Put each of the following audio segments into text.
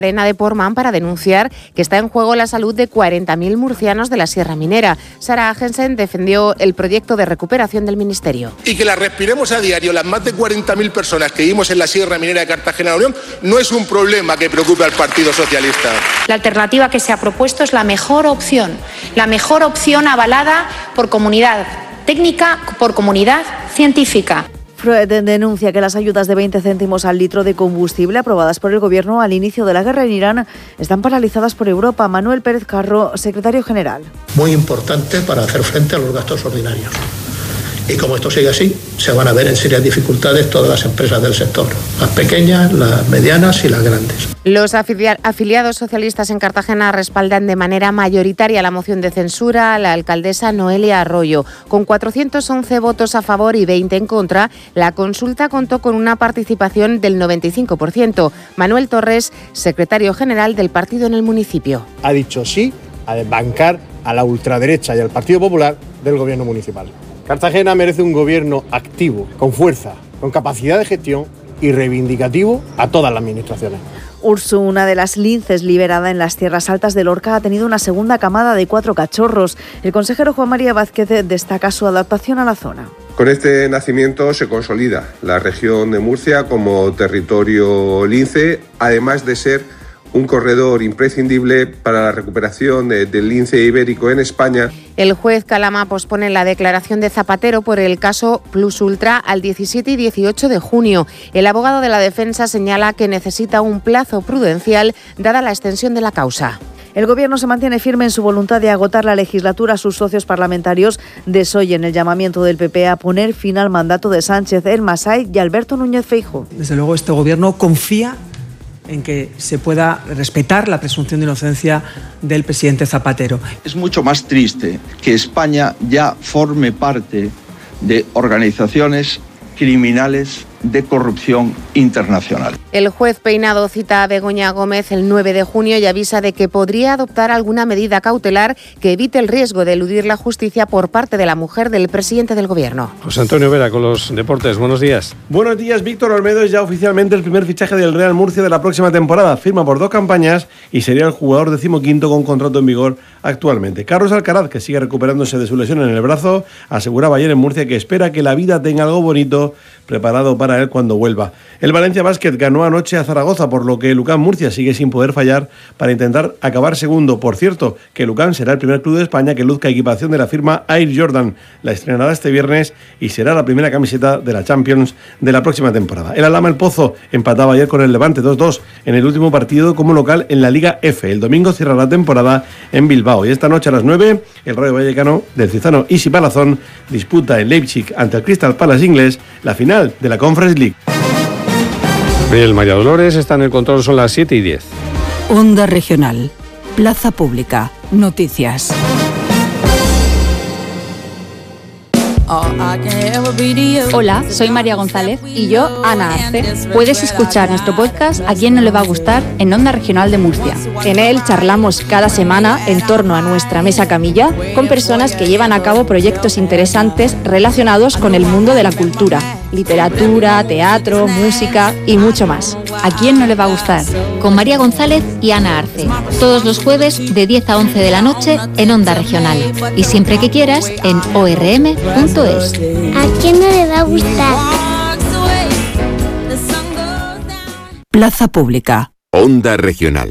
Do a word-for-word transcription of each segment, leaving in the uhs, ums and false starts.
Arena de Portmán para denunciar que está en juego la salud de cuarenta mil murcianos de la Sierra Minera. Sara Agensen defendió el proyecto de recuperación del Ministerio. Y que la respiremos a diario las más de cuarenta mil personas que vivimos en la Sierra Minera de Cartagena de León no es un problema que preocupe al Partido Socialista. La alternativa que se ha propuesto es la mejor opción, la mejor opción avalada por comunidad técnica, por comunidad científica. Freud denuncia que las ayudas de veinte céntimos al litro de combustible aprobadas por el Gobierno al inicio de la guerra en Irán están paralizadas por Europa. Manuel Pérez Carro, secretario general. Muy importante para hacer frente a los gastos ordinarios. Y como esto sigue así, se van a ver en serias dificultades todas las empresas del sector, las pequeñas, las medianas y las grandes. Los afiliados socialistas en Cartagena respaldan de manera mayoritaria la moción de censura a la alcaldesa Noelia Arroyo. Con cuatrocientos once votos a favor y veinte en contra, la consulta contó con una participación del noventa y cinco por ciento. Manuel Torres, secretario general del partido en el municipio. Ha dicho sí a desbancar a la ultraderecha y al Partido Popular del gobierno municipal. Cartagena merece un gobierno activo, con fuerza, con capacidad de gestión y reivindicativo a todas las administraciones. Ursu, una de las linces liberada en las tierras altas de Lorca, ha tenido una segunda camada de cuatro cachorros. El consejero Juan María Vázquez destaca su adaptación a la zona. Con este nacimiento se consolida la región de Murcia como territorio lince, además de ser un corredor imprescindible para la recuperación de, del lince ibérico en España. El juez Calama pospone la declaración de Zapatero por el caso Plus Ultra al diecisiete y dieciocho de junio. El abogado de la defensa señala que necesita un plazo prudencial dada la extensión de la causa. El Gobierno se mantiene firme en su voluntad de agotar la legislatura. Sus socios parlamentarios desoyen el llamamiento del P P a poner fin al mandato de Sánchez, El Masai y Alberto Núñez Feijóo. Desde luego este Gobierno confía en que se pueda respetar la presunción de inocencia del presidente Zapatero. Es mucho más triste que España ya forme parte de organizaciones criminales de corrupción internacional. El juez Peinado cita a Begoña Gómez el nueve de junio y avisa de que podría adoptar alguna medida cautelar que evite el riesgo de eludir la justicia por parte de la mujer del presidente del Gobierno. José Antonio Vera con los deportes. Buenos días. Buenos días. Víctor Olmedo es ya oficialmente el primer fichaje del Real Murcia de la próxima temporada. Firma por dos campañas y sería el jugador decimoquinto con contrato en vigor actualmente. Carlos Alcaraz, que sigue recuperándose de su lesión en el brazo, aseguraba ayer en Murcia que espera que la vida tenga algo bonito preparado para él cuando vuelva. El Valencia Basket ganó anoche a Zaragoza, por lo que Lucán Murcia sigue sin poder fallar para intentar acabar segundo. Por cierto, que Lucán será el primer club de España que luzca equipación de la firma Air Jordan. La estrenará este viernes y será la primera camiseta de la Champions de la próxima temporada. El Alhama El Pozo empataba ayer con el Levante dos dos en el último partido como local en la Liga F. El domingo cierra la temporada en Bilbao y esta noche a las nueve el Rayo Vallecano del Cizano Isi Palazón disputa en Leipzig ante el Crystal Palace inglés la final de la Conference League. Bien, María Dolores está en el control, son las siete y diez. Onda Regional, Plaza Pública, Noticias. Hola, soy María González y yo, Ana Arce. Puedes escuchar nuestro podcast A Quién No Le Va a Gustar en Onda Regional de Murcia. En él charlamos cada semana en torno a nuestra mesa camilla con personas que llevan a cabo proyectos interesantes relacionados con el mundo de la cultura, literatura, teatro, música y mucho más. ¿A quién no le va a gustar? Con María González y Ana Arce. Todos los jueves de diez a once de la noche en Onda Regional. Y siempre que quieras en o r m punto es. ¿A quién no le va a gustar? Plaza Pública. Onda Regional.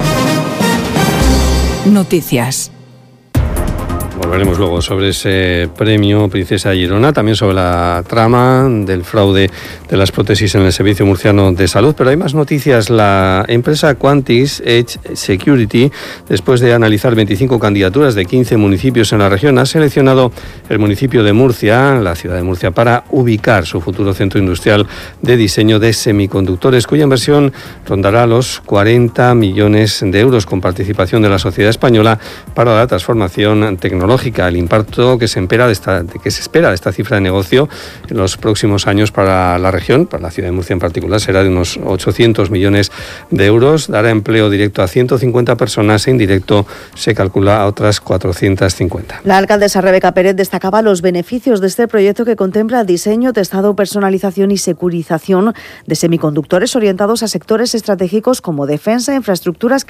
Noticias. Volveremos luego sobre ese premio Princesa Girona, también sobre la trama del fraude de las prótesis en el Servicio Murciano de Salud. Pero hay más noticias. La empresa Quantis Edge Security, después de analizar veinticinco candidaturas de quince municipios en la región, ha seleccionado el municipio de Murcia, la ciudad de Murcia, para ubicar su futuro centro industrial de diseño de semiconductores, cuya inversión rondará los cuarenta millones de euros, con participación de la sociedad española para la transformación tecnológica tecnológica. El impacto que se espera de esta, que se espera de esta cifra de negocio en los próximos años para la región, para la ciudad de Murcia en particular, será de unos ochocientos millones de euros. Dará empleo directo a ciento cincuenta personas e indirecto se calcula a otras cuatrocientas cincuenta. La alcaldesa Rebeca Pérez destacaba los beneficios de este proyecto que contempla diseño, testado, personalización y securización de semiconductores orientados a sectores estratégicos como defensa, infraestructuras,